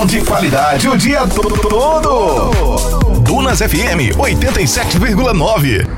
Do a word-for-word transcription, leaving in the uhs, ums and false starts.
de qualidade o dia todo. Dunas F M oitenta e sete vírgula nove.